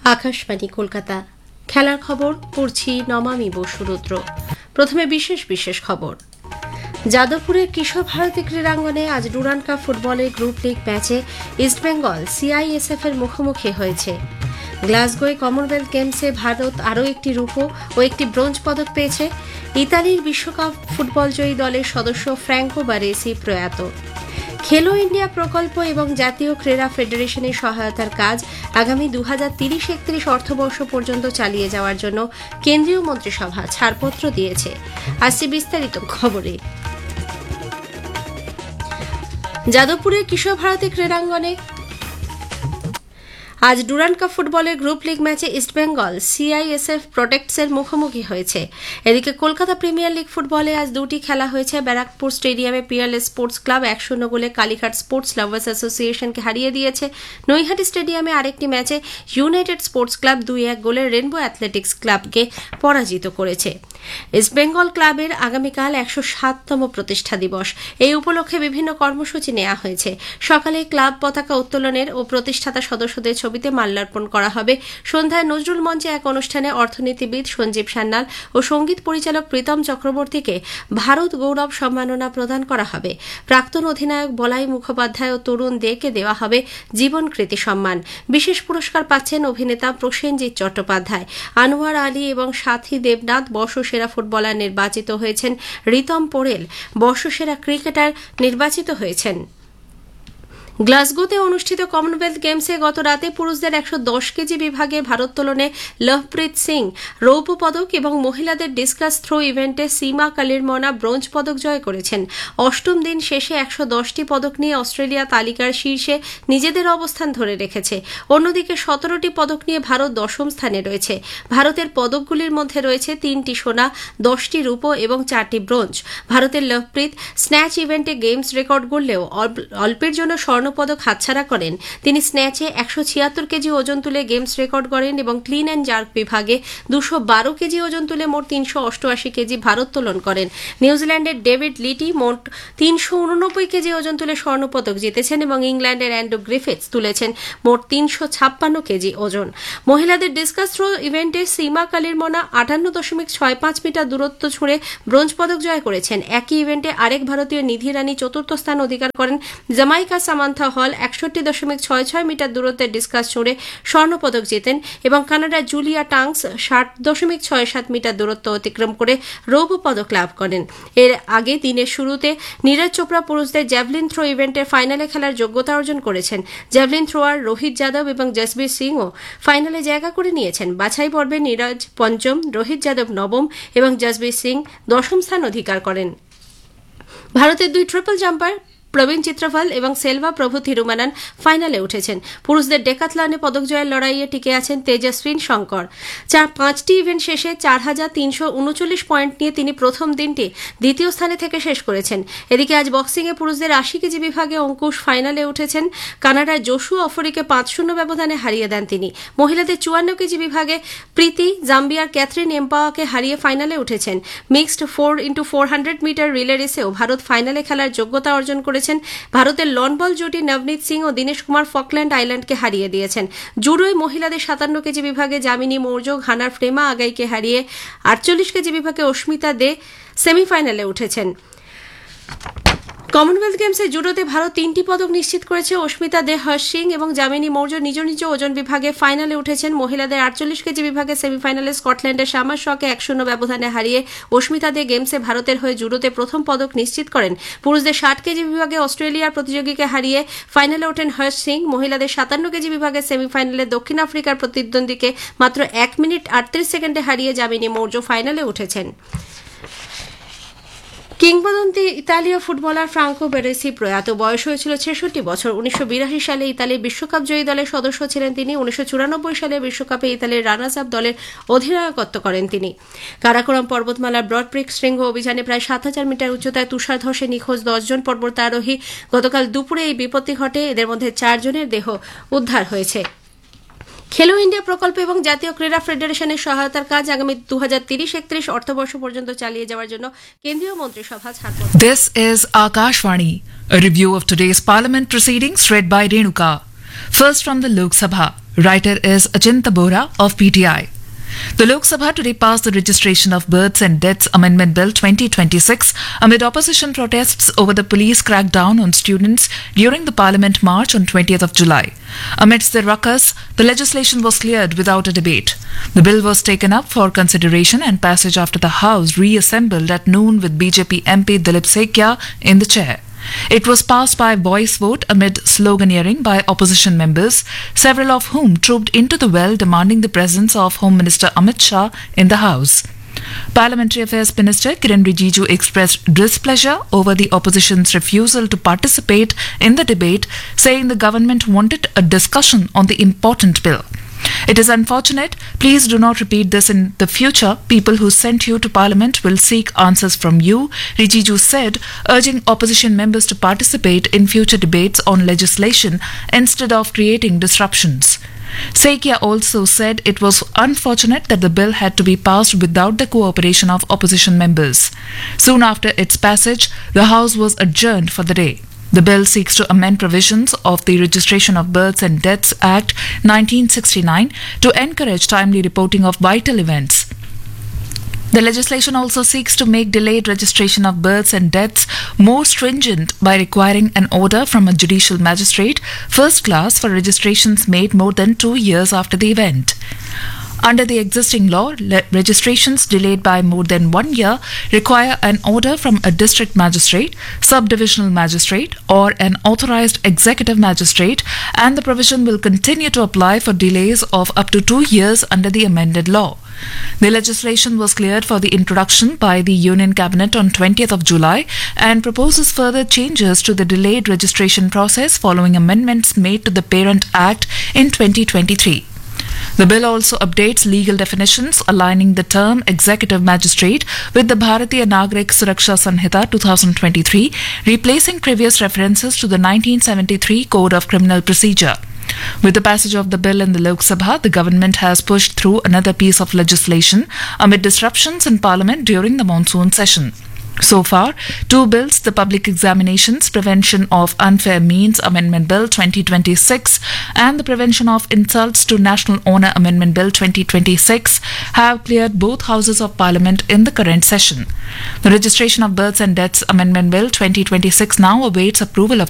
আকাশবাণী কলকাতা। খেলার খবর পড়ছি নমামি বসুরুদ্র। প্রথমে বিশেষ খবর। যাদবপুরের কিশোর ভারতী ক্রীড়াঙ্গনে আজ ডুরান্ড কাপ ফুটবলের গ্রুপ লিগ ম্যাচে ইস্টবেঙ্গল সিআইএসএফ এর মুখোমুখি হয়েছে। গ্লাসগোয় কমনওয়েলথ গেমসে ভারত আরও একটি রূপো ও একটি ব্রোঞ্জ পদক পেয়েছে। ইতালির বিশ্বকাপ ফুটবল জয়ী দলের সদস্য ফ্র্যাঙ্কো বারেসি প্রয়াত। খেলো ইন্ডিয়া প্রকল্প এবং জাতীয় ক্রীড়া ফেডারেশনের সহায়তার কাজ আগামী 2030-31 অর্থবর্ষ পর্যন্ত চালিয়ে যাওয়ার জন্য কেন্দ্রীয় মন্ত্রিসভা ছাড়পত্র দিয়েছে। আসছে বিস্তারিত খবরে। যাদবপুরের কিশোর ভারতী ক্রীড়াঙ্গনে আজ ডুরান্ড কাপ ফুটবলের গ্রুপ লিগ ম্যাচে ইস্টবেঙ্গল সিআইএসএফ প্রোটেক্টসের মুখোমুখি হয়েছে। এদিকে কলকাতা প্রিমিয়ার লিগ ফুটবলে আজ দুটি খেলা হয়েছে। ব্যারাকপুর স্টেডিয়ামে পিয়ারলেস স্পোর্টস ক্লাব 1-0 গোলে কালীঘাট স্পোর্টস লাভার্স অ্যাসোসিয়েশনকে হারিয়ে দিয়েছে। নৈহাটি স্টেডিয়ামে আরেকটি ম্যাচে ইউনাইটেড স্পোর্টস ক্লাব 2-1 গোলে রেনবো অ্যাথলেটিক্স ক্লাবকে পরাজিত করেছে। ইস্টবেঙ্গল ক্লাবের আগামীকাল 107তম প্রতিষ্ঠা দিবস। এই উপলক্ষে বিভিন্ন কর্মসূচি নেওয়া হয়েছে। সকালে ক্লাব পতাকা উত্তোলনের ও প্রতিষ্ঠাতা সদস্যদের ছবিতে মাল্যার্পণ করা হবে। সন্ধ্যায় নজরুল মঞ্চে এক অনুষ্ঠানে অর্থনীতিবিদ সঞ্জীব সান্যাল ও সঙ্গীত পরিচালক প্রীতম চক্রবর্তীকে ভারত গৌরব সম্মাননা প্রদান করা হবে। প্রাক্তন অধিনায়ক বলাই মুখোপাধ্যায় ও তরুণ দেকে দেওয়া হবে জীবন কৃতি সম্মান। বিশেষ পুরস্কার পাচ্ছেন অভিনেতা প্রসেনজিৎ চট্টোপাধ্যায়। আনোয়ার আলী এবং সাথী দেবনাথ বর্ষসেরা ফুটবলার নির্বাচিত হয়েছেন। রিতম পোরেল বর্ষসেরা ক্রিকেটার নির্বাচিত হয়েছেন। গ্লাসগোতে অনুষ্ঠিত কমনওয়েলথ গেমসে গত রাতে পুরুষদের 110 কেজি বিভাগে ভারোত্তোলনে লভপ্রীত সিং রৌপ্য পদক এবং মহিলাদের ডিসকাস থ্রো ইভেন্টে সীমা কালিরমনা ব্রোঞ্জ পদক জয় করেছেন। অষ্টম দিন শেষে 110টি পদক নিয়ে অস্ট্রেলিয়া তালিকার শীর্ষে নিজেদের অবস্থান ধরে রেখেছে। অন্যদিকে 17টি পদক নিয়ে ভারত দশম স্থানে রয়েছে। ভারতের পদকগুলির মধ্যে রয়েছে 3টি সোনা, 10টি রূপো এবং 4টি ব্রোঞ্জ। ভারতের লভপ্রীত স্ন্যাচ ইভেন্টে গেমস রেকর্ড গড়লেও অল্পের জন্য পদক হাতছাড়া করেন। তিনি স্ন্যাচে 176 কেজি ওজন তুলে গেমস রেকর্ড করেন এবং ক্লিন অ্যান্ড জার্ক বিভাগে 212 কেজি ওজন তুলে মোট 388 কেজি ভারোত্তোলন করেন। নিউজিল্যান্ডের ডেভিড লিটি মোট 389 কেজি ওজন তুলে স্বর্ণপদক জিতেছেন এবং ইংল্যান্ডের অ্যান্ড্রু গ্রিফিথস তুলেছেন মোট 356 কেজি ওজন। মহিলাদের ডিসকাস থ্রো ইভেন্টে সীমা কালিরমনা 58.65 মিটার দূরত্ব ছুঁড়ে ব্রোঞ্জ পদক জয় করেছেন। একই ইভেন্টে আরেক ভারতীয় নিধি রানী চতুর্থ স্থান অধিকার করেন। জামাইকা সামান্থা হল 61.66 মিটার দূরত্বের ডিসকাস ছুঁড়ে স্বর্ণপদক জেতেন এবং কানাডার জুলিয়া টাংস 60.67 মিটার দূরত্ব অতিক্রম করে রৌপ্য পদক লাভ করেন। এর আগে দিনের শুরুতে নীরজ চোপড়া পুরুষদের জ্যাভলিন থ্রো ইভেন্টের ফাইনালে খেলার যোগ্যতা অর্জন করেছেন। জ্যাভলিন থ্রোয়ার রোহিত যাদব এবং জসবীর সিংও ফাইনালে জায়গা করে নিয়েছেন। বাছাই পর্বে নীরজ পঞ্চম, রোহিত যাদব নবম এবং জসবীর সিং দশম স্থান অধিকার করেন। ভারতের দুই ট্রিপল জাম্পার প্রবীণ চিত্রফল এবং সেলভা প্রভু থিরুমানান ফাইনালে উঠেছেন। পুরুষদের ডেকাথলনে পদক জয়ের লড়াইয়ে টিকে আছেন তেজস্বিন শঙ্কর। 5টি ইভেন্ট শেষে 4,339 পয়েন্ট নিয়ে তিনি প্রথম দিনটি দ্বিতীয় স্থানে থেকে শেষ করেছেন। এদিকে আজ বক্সিংয়ে পুরুষদের 80 কেজি বিভাগে অঙ্কুশ ফাইনালে উঠেছেন। কানাডার জোশু অফরিকে 5-0 ব্যবধানে হারিয়ে দেন তিনি। মহিলাদের 54 কেজি বিভাগে প্রীতি জাম্বিয়ার ক্যাথরিন এম্পাওয়াকে হারিয়ে ফাইনালে উঠেছেন। Mixed 4x400 metre relay রেসেও Bharat ফাইনালে খেলার যোগ্যতা অর্জন করেছেন। ভারতের লন বল জুটি নবনীত সিং ও দীনেশ কুমার ফকল্যান্ড আইল্যান্ডকে হারিয়ে দিয়েছেন। জুডোয় মহিলাদের 57 কেজি বিভাগে যামিনী মৌর্য ঘানার ফ্রেমা আগাইকে হারিয়ে 48 কেজি বিভাগে অস্মিতা দে সেমিফাইনালে উঠেছেন। কমনওয়েলথ গেমসে জুডোতে ভারত 3টি পদক নিশ্চিত করেছে। অস্মিতা দে হর্ষ সিং এবং যামিনী মৌর্য নিজ নিজ ওজন বিভাগে ফাইনালে উঠেছেন। মহিলাদের 48 কেজি বিভাগে সেমিফাইনালে স্কটল্যান্ডের শামার শকে 1-0 ব্যবধানে হারিয়ে অস্মিতা দে গেমসে ভারতের হয়ে জুডোতে প্রথম পদক নিশ্চিত করেন। পুরুষদের 60 কেজি বিভাগে অস্ট্রেলিয়ার প্রতিযোগীকে হারিয়ে ফাইনালে ওঠেন হর্ষ সিং। মহিলাদের 57 কেজি বিভাগে সেমিফাইনালে দক্ষিণ আফ্রিকার প্রতিদ্বন্দ্বীকে মাত্র 1 মিনিট 38 সেকেন্ডে হারিয়ে যামিনী মৌর্য ফাইনালে উঠেছেন। কিংবদন্তি ইতালীয় ফুটবলার ফ্রাঙ্কো বারেসি প্রয়াত। বয়স হয়েছিল 66 বছর। 1982 সালে ইতালির বিশ্বকাপ জয়ী দলের সদস্য ছিলেন তিনি। 1994 সালে বিশ্বকাপে ইতালির রানার্স আপ দলের অধিনায়কত্ব করেন তিনি। কারাকোরাম পর্বতমালার ব্রড প্রিক শৃঙ্গ অভিযানে প্রায় 7000 মিটার উচ্চতায় তুষার ধসে নিখোঁজ 10 জন পর্বতারোহী। গতকাল দুপুরে এই বিপত্তি ঘটে। এদের মধ্যে 4 জনের দেহ উদ্ধার হয়েছে। খেলো ইন্ডিয়া প্রকল্প এবং জাতীয় ক্রীড়া ফেডারেশনের সহায়তার কাজ আগামী 2030-31 অর্থবর্ষ পর্যন্ত চালিয়ে যাওয়ার জন্য কেন্দ্রীয় মন্ত্রিসভা ছাড়পত্র। This is Akashvani, a review of today's parliament proceedings read by Renuka. First from the Lok Sabha. Writer is Achinta Bora of PTI. The Lok Sabha today passed the Registration of Births and Deaths Amendment Bill 2026 amid opposition protests over the police crackdown on students during the Parliament March on 20th of July. Amidst the ruckus, the legislation was cleared without a debate. The bill was taken up for consideration and passage after the House reassembled at noon with BJP MP Dilip Sekhya in the chair. It was passed by voice vote amid sloganeering by opposition members, several of whom trooped into the well demanding the presence of Home Minister Amit Shah in the House. Parliamentary Affairs Minister Kiren Rijiju expressed displeasure over the opposition's refusal to participate in the debate, saying the government wanted a discussion on the important bill. It is unfortunate. Please do not repeat this in the future. People who sent you to Parliament will seek answers from you, Rijiju said, urging opposition members to participate in future debates on legislation instead of creating disruptions. Sekhya also said it was unfortunate that the bill had to be passed without the cooperation of opposition members. Soon after its passage, the House was adjourned for the day. The bill seeks to amend provisions of the Registration of Births and Deaths Act 1969 to encourage timely reporting of vital events. The legislation also seeks to make delayed registration of births and deaths more stringent by requiring an order from a judicial magistrate, first class, for registrations made more than 2 years after the event. Under the existing law, registrations delayed by more than 1 year require an order from a district magistrate, subdivisional magistrate, or an authorized executive magistrate, and the provision will continue to apply for delays of up to 2 years under the amended law. The legislation was cleared for the introduction by the Union Cabinet on 20th of July and proposes further changes to the delayed registration process following amendments made to the Parent Act in 2023. The bill also updates legal definitions, aligning the term executive magistrate with the Bharatiya Nagrik Suraksha Sanhita 2023, replacing previous references to the 1973 Code of Criminal Procedure. With the passage of the bill in the Lok Sabha, the government has pushed through another piece of legislation amid disruptions in Parliament during the monsoon session. So far, 2 bills, the Public Examinations Prevention of Unfair Means Amendment Bill 2026 and the Prevention of Insults to National Honour Amendment Bill 2026, have cleared both houses of Parliament in the current session. The Registration of Births and Deaths Amendment Bill 2026 now awaits approval of